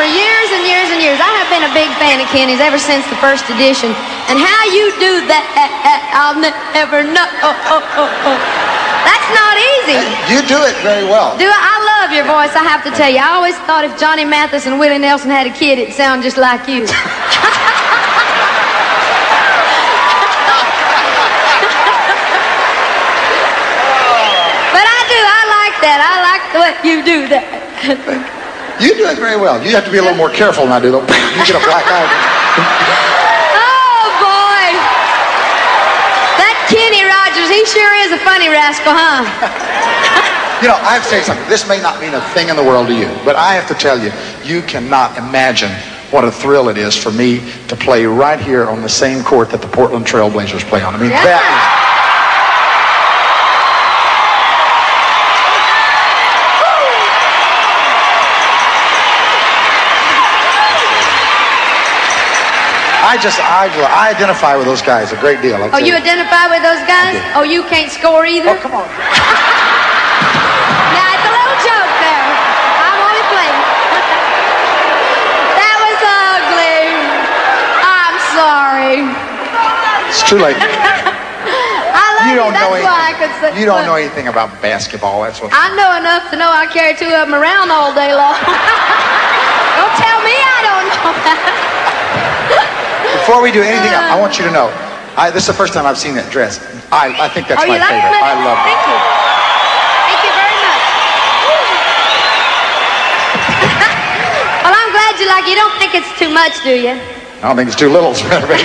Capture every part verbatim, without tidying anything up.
years and years and years. I have been a big fan of Kenny's ever since the first edition. And how you do that, I'll never know. Oh, oh, oh, oh. That's not easy. You do it very well. Do I? I love your voice, I have to tell you. I always thought if Johnny Mathis and Willie Nelson had a kid, it'd sound just like you. But I do. I like that. I like the way you do that. You do it very well. You have to be a little more careful than I do, though. You get a black eye. Oh, boy. That Kenny Rogers, he sure is a funny rascal, huh? You know, I have to tell you something. This may not mean a thing in the world to you, but I have to tell you, you cannot imagine what a thrill it is for me to play right here on the same court that the Portland Trail Blazers play on. I mean, yeah. that is... I just, I, I identify with those guys a great deal. Oh, you, you identify with those guys? Oh, you can't score either? Oh, come on. Now, it's a little joke there. I'm only playing. That was ugly. I'm sorry. It's too late. I love you. Don't you. know That's why I could say. You don't know anything about basketball. That's what. I know enough to know I carry two of them around all day long. Don't tell me I don't know that. Before we do anything else, I want you to know, I, this is the first time I've seen that dress. I, I think that's oh, my you like favorite. It? I love it. Thank you. Thank you very much. Well, I'm glad you like it. You don't think it's too much, do you? I don't think it's too little.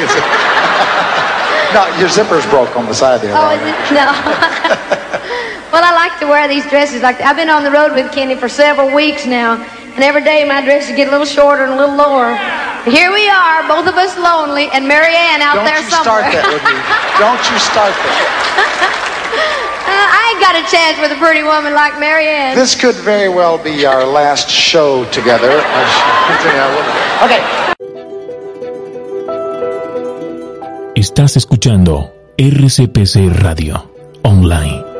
No, your zipper's broke on the side there. Oh, is it? No. Well, I like to wear these dresses like that. I've been on the road with Kenny for several weeks now, and every day my dresses get a little shorter and a little lower. Here we are, both of us lonely, and Mary Ann out Don't there you somewhere. Start that with me. Don't you start that. uh, I ain't got a chance with a pretty woman like Mary Ann. This could very well be our last show together. Okay. Estás escuchando R C P C Radio Online.